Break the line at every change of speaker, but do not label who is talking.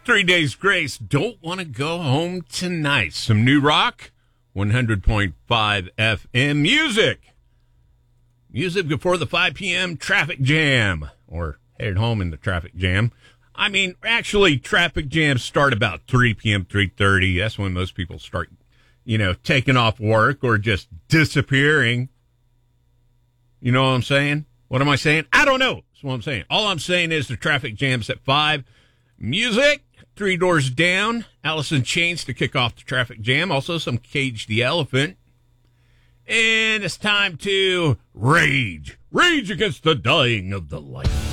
3 Days Grace, Don't Want to Go Home Tonight. Some new rock, 100.5 FM music. Music before the 5 p.m. traffic jam, or headed home in the traffic jam. I mean, actually, traffic jams start about 3 p.m., 3:30. That's when most people start, taking off work or just disappearing. You know what I'm saying? What am I saying? I don't know. That's what I'm saying. All I'm saying is the traffic jam's at 5. Music, Three Doors Down, Alice in Chains to kick off the traffic jam. Also some Cage the Elephant. And it's time to rage. Rage against the dying of the light.